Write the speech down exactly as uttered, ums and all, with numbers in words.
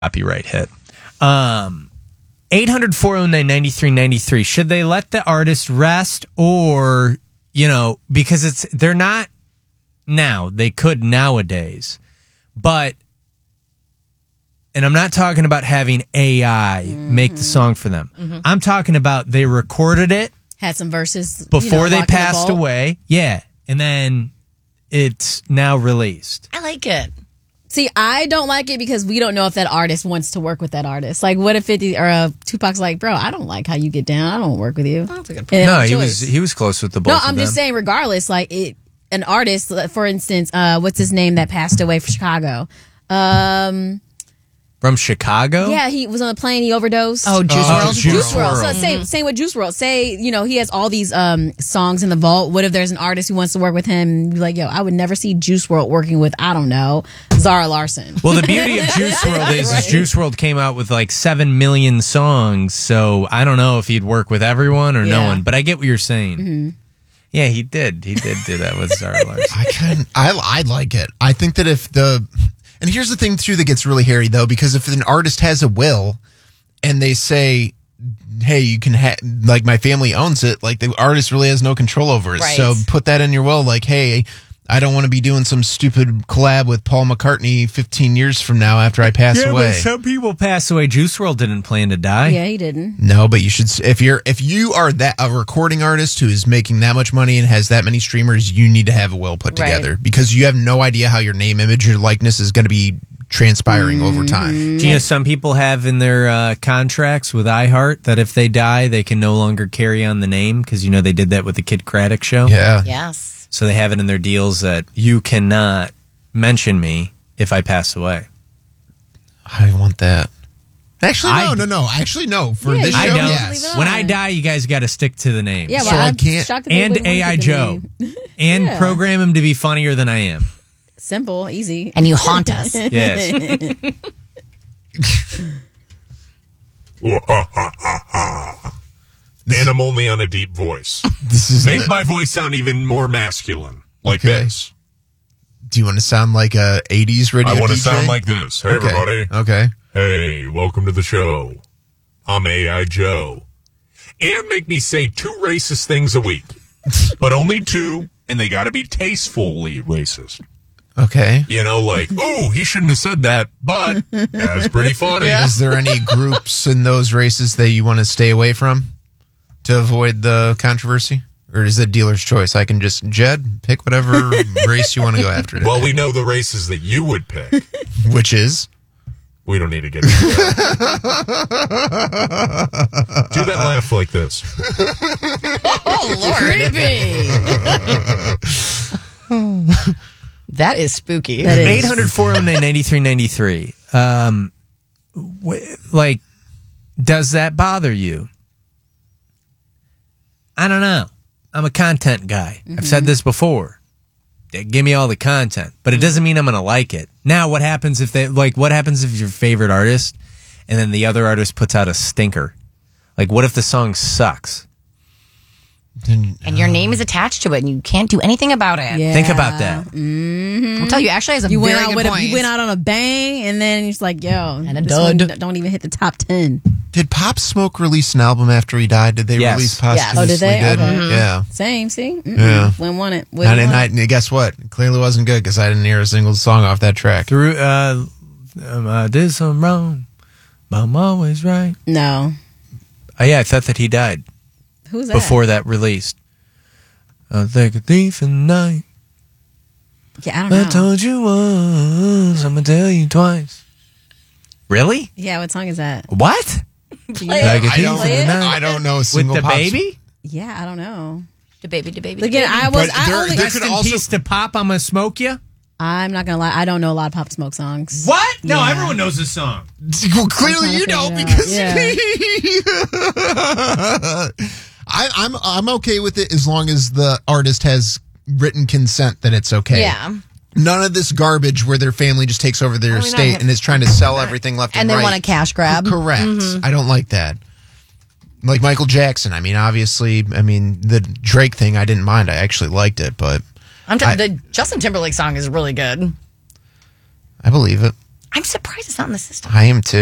copyright hit. Um, eight hundred, four oh nine, nine three nine three. Should they let the artist rest or, you know, because it's they're not now. They could nowadays. But, and I'm not talking about having A I mm-hmm. make the song for them. Mm-hmm. I'm talking about they recorded it. Had some verses. Before you know, they passed the away. Yeah. And then it's now released. I like it. See, I don't like it because we don't know if that artist wants to work with that artist. Like, what if fifty or uh, Tupac's like, bro, I don't like how you get down. I don't work with you. Oh, that's a good point. No, he was he was close with the both No, of I'm them. just saying, regardless, like it, an artist, for instance, uh, what's his name that passed away from Chicago? Um, From Chicago? Yeah, he was on a plane. He overdosed. Oh, Juice Oh, WRLD. Juice Juice WRLD. So WRLD. same, same with Juice WRLD. Say, you know, he has all these um, songs in the vault. What if there's an artist who wants to work with him? You're like, yo, I would never see Juice WRLD working with, I don't know, Zara Larsson. Well, the beauty of Juice WRLD is, is Juice WRLD came out with like seven million songs, so I don't know if he'd work with everyone or no Yeah. one, but I get what you're saying. Mm-hmm. Yeah, he did. He did do that with Zara Larsson. I can I I like it. I think that if the and here's the thing too that gets really hairy though, because if an artist has a will and they say, hey, you can ha- like my family owns it, like the artist really has no control over it. Right. So put that in your will, like, hey, I don't want to be doing some stupid collab with Paul McCartney fifteen years from now after I pass yeah, away. but some people pass away. Juice WRLD didn't plan to die. Yeah, he didn't. No, but you should. If you're if you are that a recording artist who is making that much money and has that many streamers, you need to have a will put Right. together because you have no idea how your name, image, or likeness is going to be transpiring Mm-hmm. over time. Do you know some people have in their uh, contracts with iHeart that if they die, they can no longer carry on the name because you know they did that with the Kid Craddock show. Yeah. Yes. So they have it in their deals that you cannot mention me if I pass away. I want that. Actually, no, I- no, no. Actually, no. For Yeah, this you show, I don't. yes. Leave it When on. I die, you guys got to stick to the name. Yeah, well, So I I'm can't- shocked that they and wouldn't A I want to Joe. keep the name. And Yeah. program him to be funnier than I am. Simple, easy. And you haunt us. Yes. And I'm only on a deep voice. This is. Make my voice sound even more masculine, like Okay. this. Do you want to sound like a eighties radio? I want to D J? sound like this. Hey, Okay. everybody. Okay. Hey, welcome to the show. I'm A I Joe. And make me say two racist things a week, but only two, and they got to be tastefully racist. Okay. You know, like, oh, he shouldn't have said that, but that's pretty funny. Is there any groups in those races that you want to stay away from to avoid the controversy? Or is it dealer's choice? I can just, Jed, pick whatever race you want to go after today. Well, we know the races that you would pick. Which is? We don't need to get into that. Do that laugh like this. Oh, Lord. That is spooky. That is. eight hundred, four oh nine, nine three nine three. Um, wh- like, does that bother you? I don't know. I'm a content guy. I've said this before. Give me all the content, but it doesn't mean I'm going to like it. Now, what happens if they like? What happens if your favorite artist, and then the other artist puts out a stinker? Like, what if the song sucks? And your name is attached to it, and you can't do anything about it. Yeah. Think about that. I'll tell you, Ashley has a You went very out good with a, point. you went out on a bang, and then it's like, yo, And a this dud. one don't even hit the top ten. Did Pop Smoke release an album after he died? Did they Yes. release Yes. posthumously? Oh, did they? Did? Okay. Yeah. Same, see, Mm-mm. Yeah. Wouldn't want it. And, Wouldn't and want I, guess what? It clearly wasn't good because I didn't hear a single song off that track. Through, uh, um, I did something wrong, but I'm always right. it. No, Oh yeah, I thought that he died who's that? before that released. I think a thief in the night. Yeah, I don't know. I told you once, I'm gonna tell you twice. Really? Yeah, what song is that? What? Do you Play know? it. Like a I thief don't, in the night. I don't know a With single the Pop baby? Yeah, I don't know. The baby, the baby. Again, I was. But I there- only. there Rest could in also- peace to Pop, I'm gonna smoke you. I'm not gonna lie. I don't know a lot of Pop Smoke songs. What? No, Yeah. everyone knows this song. Well, clearly I'm you trying to don't figure it because I, I'm I'm okay with it as long as the artist has written consent that it's okay. Yeah. None of this garbage where their family just takes over their I mean, estate I- and is trying to sell everything left and, And they right. want a cash grab. Correct. Mm-hmm. I don't like that. Like Michael Jackson. I mean, obviously, I mean the Drake thing. I didn't mind. I actually liked it, but I'm t- I- the Justin Timberlake song is really good. I believe it. I'm surprised it's not in the system. I am too.